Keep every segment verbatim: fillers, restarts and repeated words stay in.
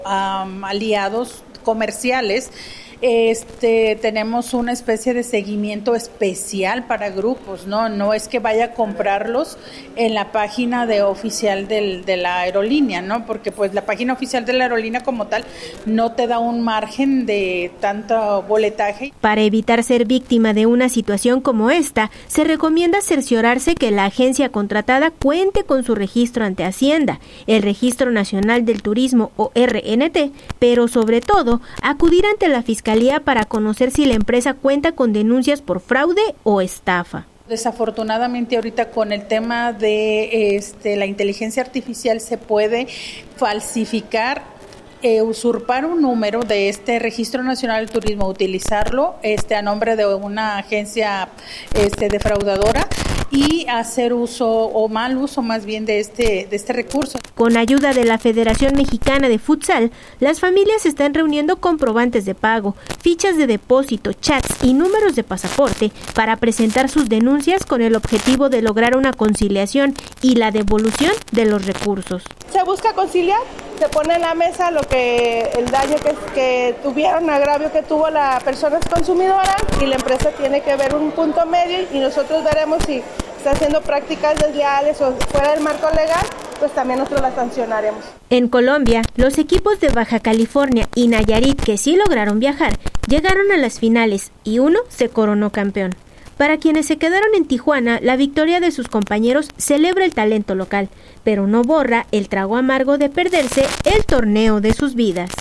Um, aliados comerciales. Este, tenemos una especie de seguimiento especial para grupos, ¿no? No es que vaya a comprarlos en la página de oficial del, de la aerolínea, ¿no? Porque pues la página oficial de la aerolínea como tal no te da un margen de tanto boletaje. Para evitar ser víctima de una situación como esta, se recomienda cerciorarse que la agencia contratada cuente con su registro ante Hacienda, el Registro Nacional del Turismo o R N T, pero sobre todo, acudir ante la Fiscalía para conocer si la empresa cuenta con denuncias por fraude o estafa. Desafortunadamente ahorita con el tema de este, la inteligencia artificial se puede falsificar, eh, usurpar un número de este Registro Nacional del Turismo, utilizarlo este, a nombre de una agencia este, defraudadora y hacer uso o mal uso más bien de este, de este recurso. Con ayuda de la Federación Mexicana de Futsal, las familias están reuniendo comprobantes de pago, fichas de depósito, chats y números de pasaporte para presentar sus denuncias con el objetivo de lograr una conciliación y la devolución de los recursos. Se busca conciliar, se pone en la mesa lo que el daño que, que tuvieron, agravio que tuvo la persona consumidora y la empresa tiene que ver un punto medio y nosotros veremos si está haciendo prácticas desleales o fuera del marco legal, pues también nosotros la sancionaremos. En Colombia, los equipos de Baja California y Nayarit que sí lograron viajar, llegaron a las finales y uno se coronó campeón. Para quienes se quedaron en Tijuana, la victoria de sus compañeros celebra el talento local, pero no borra el trago amargo de perderse el torneo de sus vidas.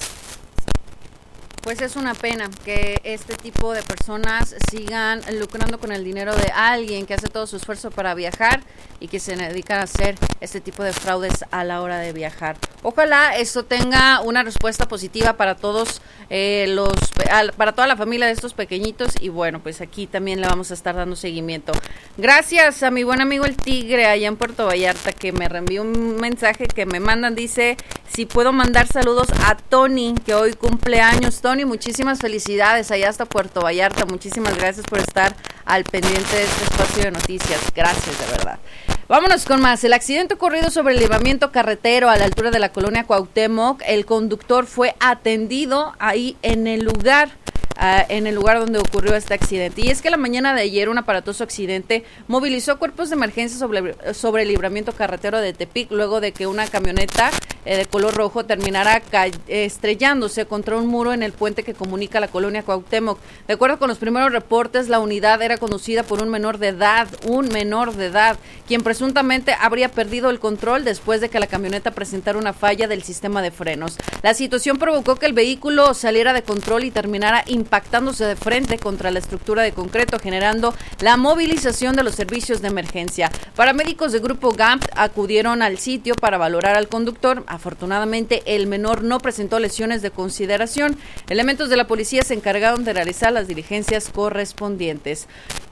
Pues es una pena que este tipo de personas sigan lucrando con el dinero de alguien que hace todo su esfuerzo para viajar y que se dedican a hacer este tipo de fraudes a la hora de viajar. Ojalá esto tenga una respuesta positiva para todos eh, los, para toda la familia de estos pequeñitos y bueno, pues aquí también le vamos a estar dando seguimiento. Gracias a mi buen amigo el Tigre allá en Puerto Vallarta que me reenvió un mensaje que me mandan, dice si puedo mandar saludos a Tony que hoy cumple años. Tony, muchísimas felicidades allá hasta Puerto Vallarta, muchísimas gracias por estar al pendiente de este espacio de noticias, gracias de verdad. Vámonos con más. El accidente ocurrido sobre el libramiento carretero a la altura de la colonia Cuauhtémoc, el conductor fue atendido ahí en el lugar. Uh, en el lugar donde ocurrió este accidente. Y es que la mañana de ayer un aparatoso accidente movilizó cuerpos de emergencia sobre, sobre el libramiento carretero de Tepic luego de que una camioneta eh, de color rojo terminara ca- estrellándose contra un muro en el puente que comunica la colonia Cuauhtémoc. De acuerdo con los primeros reportes, la unidad era conducida por un menor de edad, un menor de edad, quien presuntamente habría perdido el control después de que la camioneta presentara una falla del sistema de frenos. La situación provocó que el vehículo saliera de control y terminara impactándose de frente contra la estructura de concreto, generando la movilización de los servicios de emergencia. Paramédicos de Grupo G A M P acudieron al sitio para valorar al conductor. Afortunadamente, el menor no presentó lesiones de consideración. Elementos de la policía se encargaron de realizar las diligencias correspondientes.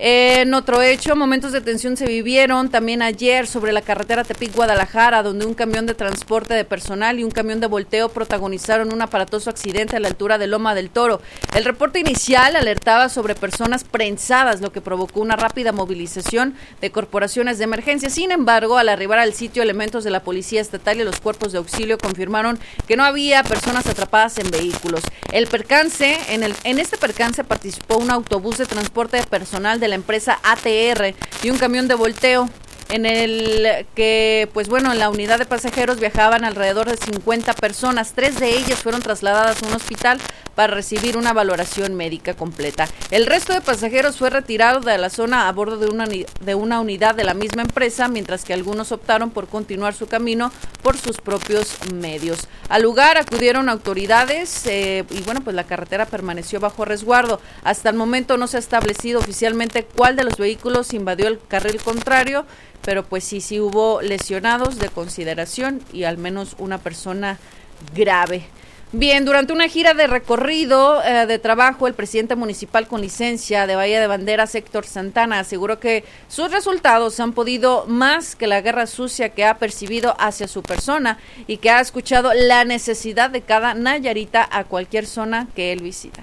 En otro hecho, momentos de tensión se vivieron también ayer sobre la carretera Tepic-Guadalajara, donde un camión de transporte de personal y un camión de volteo protagonizaron un aparatoso accidente a la altura de Loma del Toro. El reporte inicial alertaba sobre personas prensadas, lo que provocó una rápida movilización de corporaciones de emergencia. Sin embargo, al arribar al sitio, elementos de la Policía Estatal y los cuerpos de auxilio confirmaron que no había personas atrapadas en vehículos. El percance, en, el, en este percance participó un autobús de transporte de personal de la empresa A T R y un camión de volteo, en el que, pues bueno, en la unidad de pasajeros viajaban alrededor de cincuenta personas. Tres de ellas fueron trasladadas a un hospital para recibir una valoración médica completa. El resto de pasajeros fue retirado de la zona a bordo de una, de una unidad de la misma empresa, mientras que algunos optaron por continuar su camino por sus propios medios. Al lugar acudieron autoridades eh, y bueno, pues la carretera permaneció bajo resguardo. Hasta el momento no se ha establecido oficialmente cuál de los vehículos invadió el carril contrario, pero pues sí, sí hubo lesionados de consideración y al menos una persona grave. Bien, durante una gira de recorrido eh, de trabajo, el presidente municipal con licencia de Bahía de Banderas, Héctor Santana, aseguró que sus resultados han podido más que la guerra sucia que ha percibido hacia su persona y que ha escuchado la necesidad de cada nayarita a cualquier zona que él visita.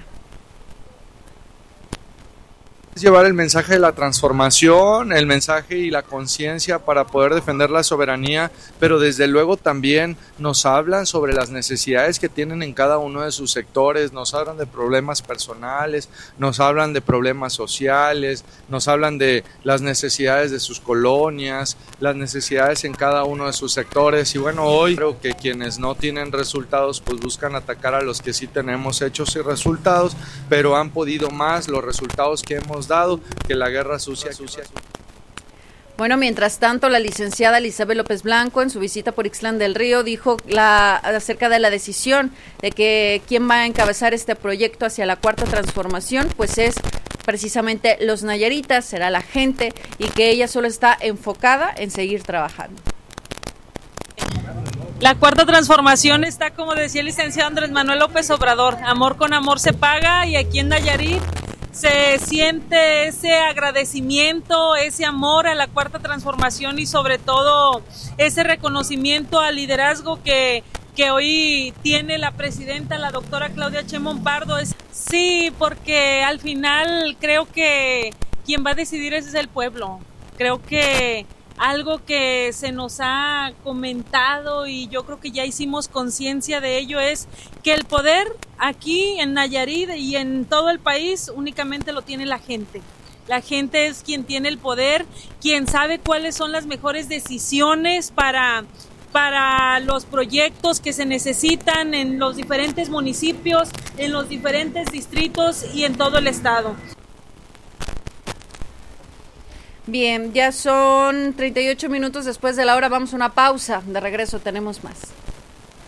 Es llevar el mensaje de la transformación, el mensaje y la conciencia para poder defender la soberanía, pero desde luego también nos hablan sobre las necesidades que tienen en cada uno de sus sectores, nos hablan de problemas personales, nos hablan de problemas sociales, nos hablan de las necesidades de sus colonias, las necesidades en cada uno de sus sectores. Y bueno, hoy creo que quienes no tienen resultados pues buscan atacar a los que sí tenemos hechos y resultados, pero han podido más los resultados que hemos dado que la guerra sucia sucia. Bueno, mientras tanto, la licenciada Elizabeth López Blanco, en su visita por Ixtlán del Río, dijo la, acerca de la decisión de que quién va a encabezar este proyecto hacia la cuarta transformación, pues es precisamente los nayaritas, será la gente, y que ella solo está enfocada en seguir trabajando. La cuarta transformación está, como decía el licenciado Andrés Manuel López Obrador, amor con amor se paga, y aquí en Nayarit se siente ese agradecimiento, ese amor a la cuarta transformación y sobre todo ese reconocimiento al liderazgo que, que hoy tiene la presidenta, la doctora Claudia Sheinbaum Pardo. Sí, porque al final creo que quien va a decidir ese es el pueblo. Creo que algo que se nos ha comentado y yo creo que ya hicimos conciencia de ello es que el poder aquí en Nayarit y en todo el país únicamente lo tiene la gente. La gente es quien tiene el poder, quien sabe cuáles son las mejores decisiones para, para los proyectos que se necesitan en los diferentes municipios, en los diferentes distritos y en todo el estado. Bien, ya son treinta y ocho minutos después de la hora, vamos a una pausa. De regreso tenemos más.